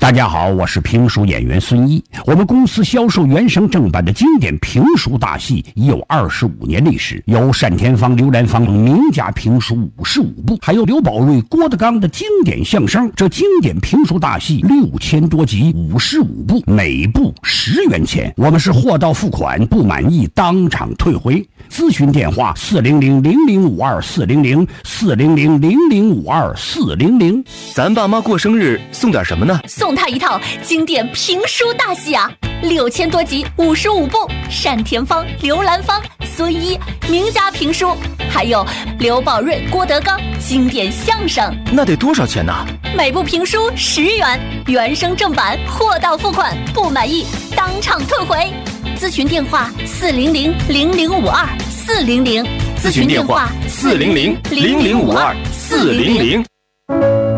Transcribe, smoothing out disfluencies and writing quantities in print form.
大家好，我是评书演员孙一。我们公司销售原声正版的经典评书大戏已有25年历史，有单田芳、刘兰芳名家评书55部，还有刘宝瑞、郭德纲的经典相声。这经典评书大戏6000多集，55部，每部10元钱。我们是货到付款，不满意当场退回。咨询电话400-0052-400，400-0052-400。 咱爸妈过生日送点什么呢？ 送他一套经典评书大戏啊，6000多集，55部，单田芳、刘兰芳、孙一名家评书，还有刘宝瑞、郭德纲经典相声。 那得多少钱呢？ 每部评书10元，原声正版，货到付款，不满意当场退回。咨询电话400-0052-400， 咨询电话400-0052-400。